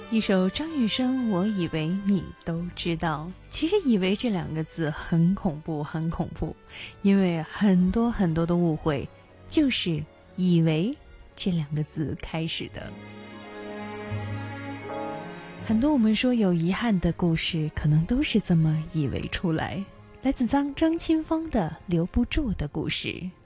一首张雨生，我以为你都知道。其实以为这两个字很恐怖，很恐怖，因为很多很多的误会就是以为这两个字开始的。很多我们说有遗憾的故事，可能都是这么以为出来。来自张清芳的留不住的故事。